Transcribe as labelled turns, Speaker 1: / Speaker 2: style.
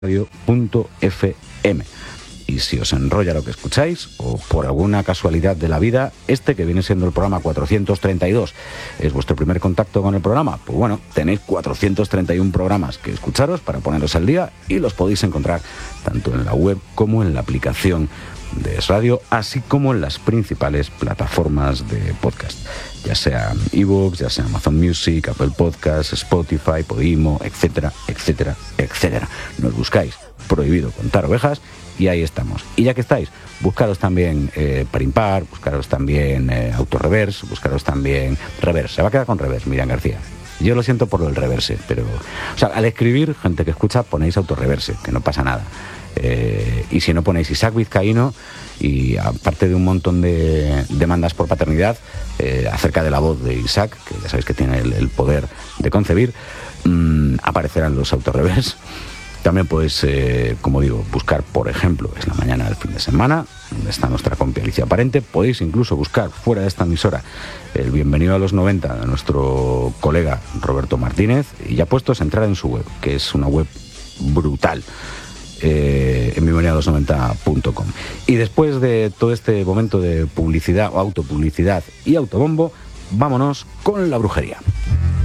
Speaker 1: radio.fm. Y si os enrolla lo que escucháis, o por alguna casualidad de la vida, este que viene siendo el programa 432 es vuestro primer contacto con el programa, pues bueno, tenéis 431 programas que escucharos para poneros al día y los podéis encontrar tanto en la web como en la aplicación de Es Radio, así como en las principales plataformas de podcast, ya sea iVoox, ya sea Amazon Music, Apple Podcasts, Spotify, Podimo, etcétera, etcétera, etcétera. Nos buscáis Prohibido Contar Ovejas y ahí estamos. Y ya que estáis, buscaros también Par Impar, buscaros también Autoreverse, buscaros también Reverse. Se va a quedar con Reverse, Miriam García. Yo lo siento por lo del reverse, pero... O sea, al escribir, gente que escucha, ponéis Autoreverse, que no pasa nada. Y si no, ponéis Isaac Vizcaíno, y aparte de un montón de demandas por paternidad acerca de la voz de Isaac, que ya sabéis que tiene el poder de concebir, aparecerán los Autoreverse. También podéis, como digo, buscar, por ejemplo, Es la mañana del fin de semana, donde está nuestra compi Alicia Parente. Podéis incluso buscar fuera de esta emisora el Bienvenido a los 90 de nuestro colega Roberto Martínez, y ya puestos a entrar en su web, que es una web brutal, en bienvenidoalos90.com. Y después de todo este momento de publicidad o autopublicidad y autobombo, vámonos con la brujería.